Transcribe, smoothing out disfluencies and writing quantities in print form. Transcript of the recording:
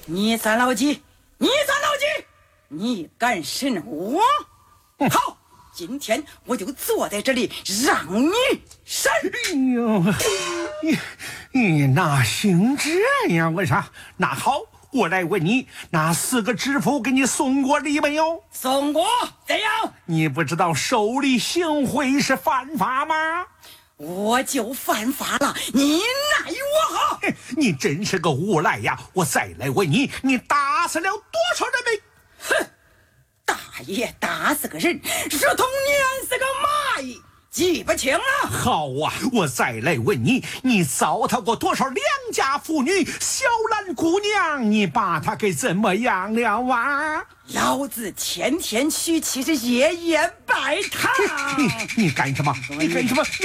你算老几？你敢审我？好，今天我就坐在这里让你审。 哎呦，你哪行这样？为啥？那好，我来问你，那4个知府给你送过礼没有？ 送过。怎样？ 你不知道受礼行贿是犯法吗？ 我就犯法了，你奈我何？ 你真是个无赖呀！我再来问你，你打死了多少人没？ 哼，大爷打死个人，如同碾死个蚂蚁，记不清了。 好啊，我再来问你，你糟蹋过多少良家妇女？小兰姑娘，你把她给怎么样了啊？ 老子天天娶妻是夜夜拜堂。 你干什么？你干什么？